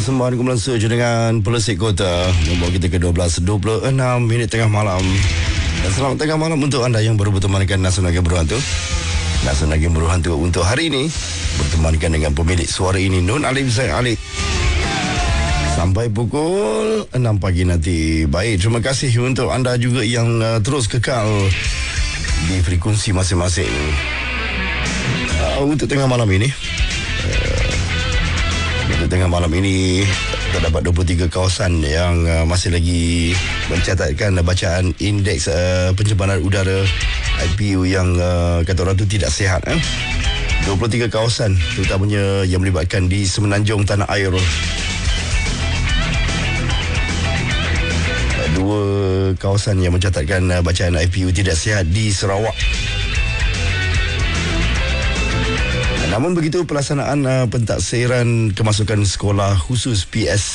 Sembang kumpulan sejuk dengan Pelesik Kota. Membawa kita ke 12.26 minit tengah malam. Dan selamat tengah malam untuk anda yang baru bertemankan Nasional Game Berhantu. Nasional Game Berhantu untuk hari ini bertemankan dengan pemilik suara ini, Nun Alif Zaid Alif, sampai pukul 6 pagi nanti. Baik, terima kasih untuk anda juga yang terus kekal di frekuensi masing-masing. Untuk tengah malam ini, terdapat 23 kawasan yang masih lagi mencatatkan bacaan indeks pencemaran udara IPU yang kata orang tu tidak sihat. 23 kawasan terutamanya yang melibatkan di semenanjung tanah air. Dua kawasan yang mencatatkan bacaan IPU tidak sihat di Sarawak. Namun begitu, pelaksanaan pentaksiran kemasukan sekolah khusus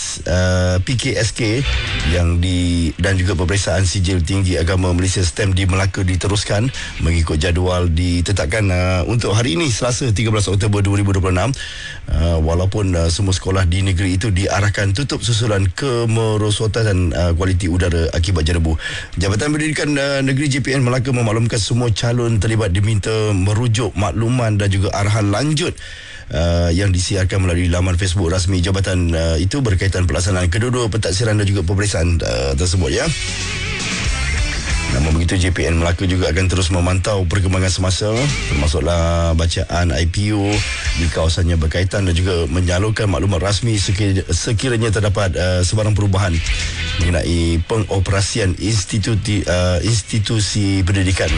PKSK dan juga peperiksaan sijil tinggi agama Malaysia STEM di Melaka diteruskan mengikut jadual ditetapkan untuk hari ini, Selasa 13 Oktober 2026. Walaupun semua sekolah di negeri itu diarahkan tutup susulan kemerosotan kualiti udara akibat jerebu. Jabatan Pendidikan Negeri JPN Melaka memaklumkan semua calon terlibat diminta merujuk makluman dan juga arahan lanjut yang disiarkan melalui laman Facebook rasmi jabatan itu berkaitan pelaksanaan kedua-dua pentaksiran dan juga peperiksaan tersebut, ya. Namun begitu, JPN Melaka juga akan terus memantau perkembangan semasa, termasuklah bacaan IPU di kawasannya berkaitan dan juga menyalurkan maklumat rasmi sekiranya terdapat sebarang perubahan mengenai pengoperasian institusi pendidikan.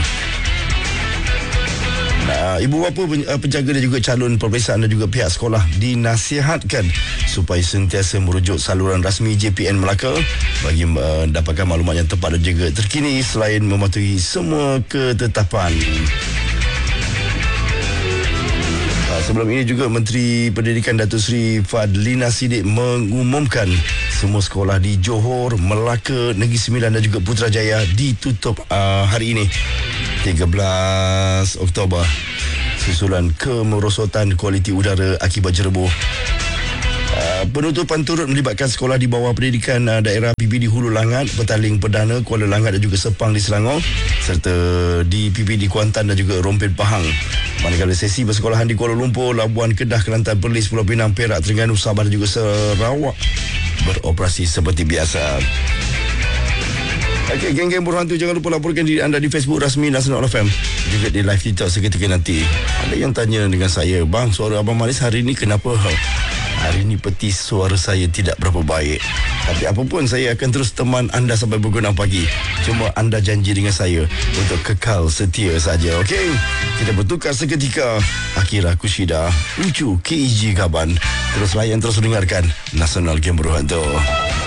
Ibu bapa, penjaga dan juga calon peperiksaan dan juga pihak sekolah dinasihatkan supaya sentiasa merujuk saluran rasmi JPN Melaka bagi mendapatkan maklumat yang tepat dan juga terkini selain mematuhi semua ketetapan. Sebelum ini juga Menteri Pendidikan Datuk Seri Fadlina Siddiq mengumumkan semua sekolah di Johor, Melaka, Negeri Sembilan dan juga Putrajaya ditutup hari ini 13 Oktober susulan kemerosotan kualiti udara akibat jerebu. Penutupan turut melibatkan sekolah di bawah pendidikan daerah PBD Hulu Langat, Petaling Perdana, Kuala Langat dan juga Sepang di Selangor, serta di PBD Kuantan dan juga Rompin Pahang. Manakala sesi persekolahan di Kuala Lumpur, Labuan, Kedah, Kelantan, Perlis, Pulau Pinang, Perak, Terengganu, Sabah dan juga Sarawak beroperasi seperti biasa. Okey, geng-geng Berhantu, jangan lupa laporkan diri anda di Facebook rasmi Nasional FM, juga di live TikTok seketika nanti. Ada yang tanya dengan saya, bang, suara Abang Malis hari ini kenapa? Hari ini peti suara saya tidak berapa baik. Tapi apapun, saya akan terus teman anda sampai pukul 6 pagi. Cuma anda janji dengan saya untuk kekal setia saja, okey? Kita bertukar seketika. Akira Kushida, Ucu KEG Kaban. Terus layan, terus dengarkan Nasional Game Berhantu.